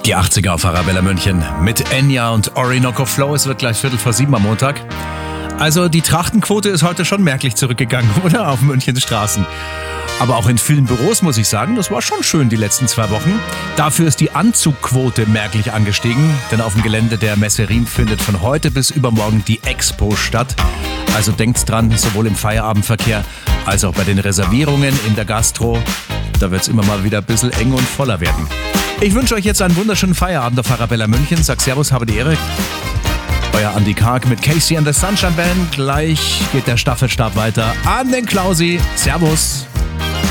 Die 80er auf Arabella München mit Enya und Orinoco Flow. Es wird gleich 6:45 am Montag. Also die Trachtenquote ist heute schon merklich zurückgegangen, oder? Auf Münchens Straßen. Aber auch in vielen Büros muss ich sagen, das war schon schön die letzten 2 Wochen. Dafür ist die Anzugquote merklich angestiegen, denn auf dem Gelände der Messe Riem findet von heute bis übermorgen die Expo statt. Also denkt dran, sowohl im Feierabendverkehr als auch bei den Reservierungen in der Gastro. Da wird es immer mal wieder ein bisschen eng und voller werden. Ich wünsche euch jetzt einen wunderschönen Feierabend auf Arabella München. Sag Servus, habe die Ehre. Euer Andy Karg mit Casey and the Sunshine Band. Gleich geht der Staffelstab weiter an den Klausi. Servus.